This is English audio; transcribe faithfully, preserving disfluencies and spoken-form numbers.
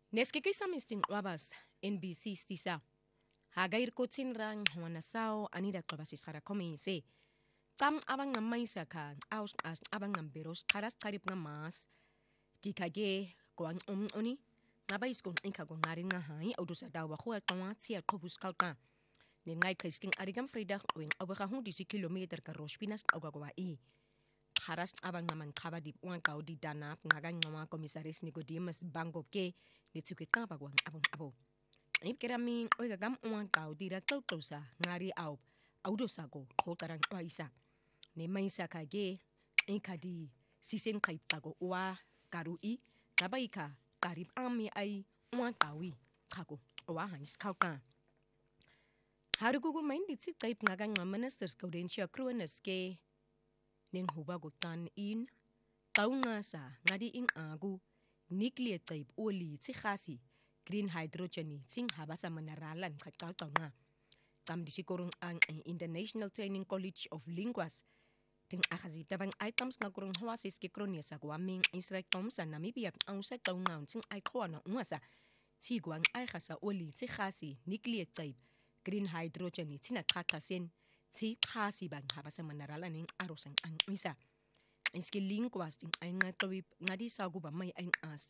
Neskikisa misting wabas N B C stisa. Hagair kotin rang wana sao anida klabasis hara komise. Tam abang ngamaisa kan aus as abang ngamberos karas karip ngamas. Dikage goang um oni. Nabais kong inka gong narin nga hai audusa dawa ko at kawatsi at kobus kauta. Nen ngay krisking arigam frida wing abakahong disi kilometer ka rospinas augagawa i. Haras abang naman kaba di uang kau di danap ngagang ngawa komisaris Nicodemus Bangop ke nitsukit ka pagwang abong abo. Ip kerami oiga gam uang kau di rakau kausa ngari au audosa go kotarang oisa. Ne maisa kage ikadi sisen kaip tago ua karui nabaika karib ami ai uang kaui kako oa hanis kauka. Harugugu main ditsi kaip ngagang ngamanasters kaudensia kruanes ke ning hubagutan in taunga sa ngadi ing agu nuclear type oli tsi green hydrogen tsing habasa mineralan kakau taunga tam disikurung ang International Training College of Linguas ting akazip tabang items nga kurung hawasis ki kronia sa guaming Israel tom sa Namibia ang sa taunga tsing ay kwana umasa tiguang ay khasa oli tsi nuclear type green hydrogen tsina kakasen si khasi bang habasa mineralan ning arusang ang isa iski linguas ting ay nga tawip ngadi sagu ba may ang as